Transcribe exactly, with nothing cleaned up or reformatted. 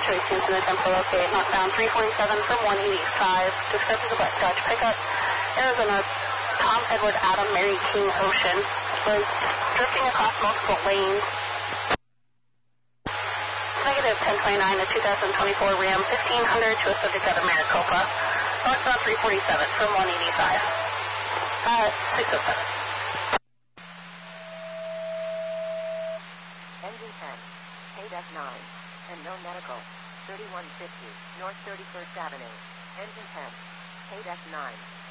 Trace Houston, attempt to locate northbound three forty-seven from one eighty-five. Discussions about Dodge pickup. Arizona Tom Edward Adam Mary King Ocean was drifting across multiple lanes. Negative ten twenty-nine, a two thousand twenty-four Ram fifteen hundred to a subject out of Maricopa. Northbound three forty-seven from one eighty-five. Uh, six oh seven. Engine ten, K F nine, and no medical, thirty-one fifty, North thirty-first Avenue. Engine ten, K F nine.